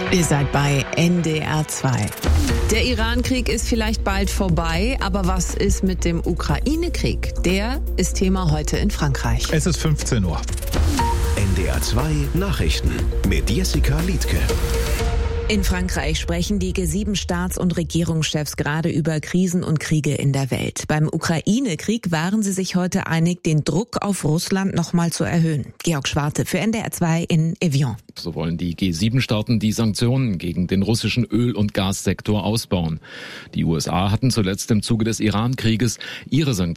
Ihr seid bei NDR 2. Der Iran-Krieg ist vielleicht bald vorbei, aber was ist mit dem Ukraine-Krieg? Der ist Thema heute in Frankreich. Es ist 15 Uhr. NDR 2 Nachrichten mit Jessica Liedtke. In Frankreich sprechen die G7-Staats- und Regierungschefs gerade über Krisen und Kriege in der Welt. Beim Ukraine-Krieg waren sie sich heute einig, den Druck auf Russland nochmal zu erhöhen. Georg Schwarte für NDR 2 in Evian. So wollen die G7-Staaten die Sanktionen gegen den russischen Öl- und Gassektor ausbauen. Die USA hatten zuletzt im Zuge des Iran-Krieges ihre Sanktionen